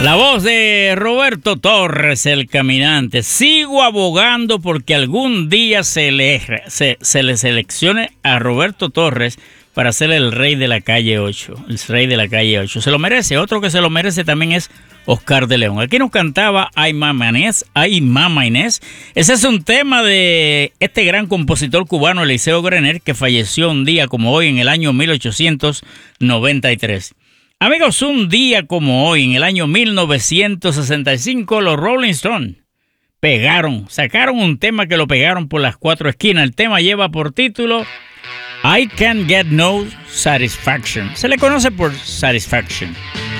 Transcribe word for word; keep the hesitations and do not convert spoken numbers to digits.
La voz de Roberto Torres, el caminante. Sigo abogando porque algún día se le, se, se le seleccione a Roberto Torres para ser el rey de la calle ocho. El rey de la calle ocho. Se lo merece. Otro que se lo merece también es Oscar de León. Aquí nos cantaba Ay Mama Inés. Ay Mama Inés. Ese es un tema de este gran compositor cubano Eliseo Grener, que falleció un día como hoy en el año mil ochocientos noventa y tres. Amigos, un día como hoy, en el año mil novecientos sesenta y cinco, los Rolling Stones pegaron, sacaron un tema que lo pegaron por las cuatro esquinas. El tema lleva por título I Can't Get No Satisfaction. Se le conoce por Satisfaction.